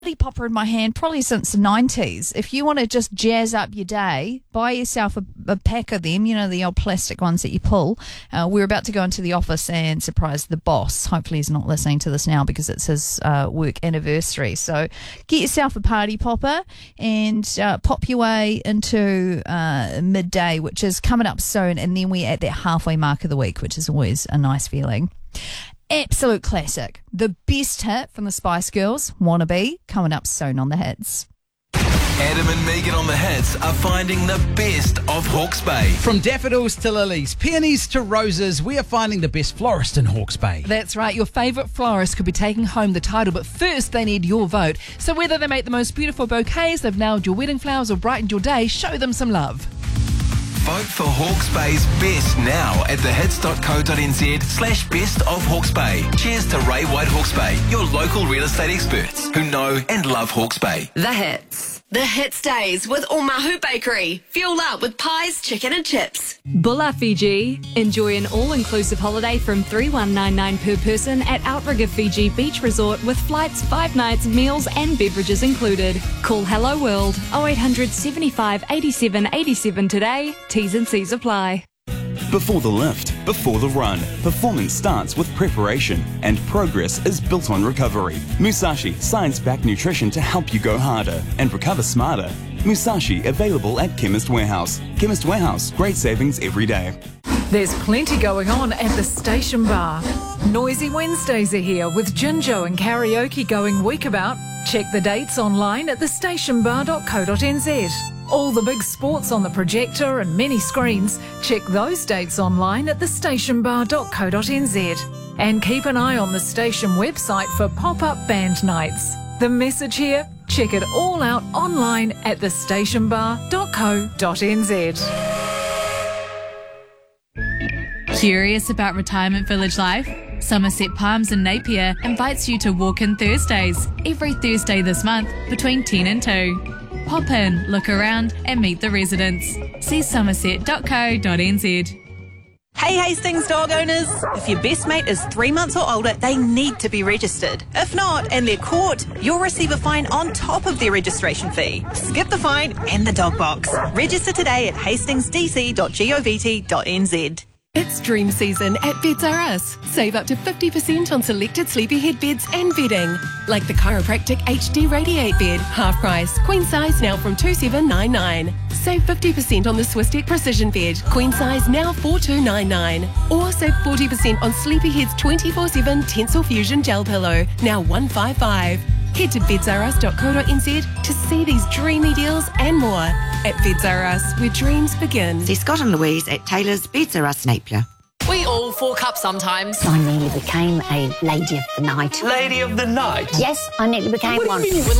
popper in my hand probably since the 90s. If you want to just jazz up your day, buy yourself a pack of them, the old plastic ones that you pull. We're about to go into the office and surprise the boss. Hopefully he's not listening to this now because it's his work anniversary. So get yourself a party popper and pop your way into midday, which is coming up soon, and then we're at that halfway mark of the week, which is always a nice feeling. Absolute classic. The best hit from the Spice Girls, Wannabe, coming up soon on the Hits. Adam and Megan on the Hits are finding the best of Hawke's Bay. From daffodils to lilies, peonies to roses, we are finding the best florist in Hawke's Bay. That's right, your favourite florist could be taking home the title, but first they need your vote. So whether they make the most beautiful bouquets, they've nailed your wedding flowers or brightened your day, show them some love. Vote for Hawke's Bay's best now at thehits.co.nz/best of Hawke's Bay. Cheers to Ray White Hawke's Bay, your local real estate experts who know and love Hawke's Bay. The Hits. The Hits Days with Omahu Bakery. Fuel up with pies, chicken and chips. Bulla Fiji. Enjoy an all-inclusive holiday from $3,199 per person at Outrigger Fiji Beach Resort with flights, 5 nights, meals and beverages included. Call Hello World 0800 75 87 87 today. T's and C's apply. Before the lift, before the run, performance starts with preparation, and progress is built on recovery. Musashi, science-backed nutrition to help you go harder and recover smarter. Musashi, available at Chemist Warehouse. Chemist Warehouse, great savings every day. There's plenty going on at the Station Bar. Noisy Wednesdays are here with Jinjo and karaoke going weekabout. Check the dates online at thestationbar.co.nz. All the big sports on the projector and many screens. Check those dates online at thestationbar.co.nz. And keep an eye on the station website for pop-up band nights. The message here? Check it all out online at thestationbar.co.nz. Curious about retirement village life? Somerset Palms in Napier invites you to walk in Thursdays, every Thursday this month between 10 and 2. Pop in, look around and meet the residents. See somerset.co.nz. Hey Hastings dog owners, if your best mate is 3 months or older, they need to be registered. If not, and they're caught, you'll receive a fine on top of their registration fee. Skip the fine and the dog box. Register today at hastingsdc.govt.nz. It's dream season at Beds R Us. Save up to 50% on selected sleepyhead beds and bedding. Like the Chiropractic HD Radiate bed, half price, queen size now from $2,799. Save 50% on the Swistek Precision bed, queen size now $4,299. Or save 40% on Sleepyhead's 24/7 Tensile Fusion gel pillow, now $155. Head to bedsrus.co.nz to see these dreamy deals and more. At Beds R Us, where dreams begin. See Scott and Louise at Taylor's Beds R Us Napier. We all fork up sometimes. I nearly became a lady of the night. Lady of the night? Yes, I nearly became one.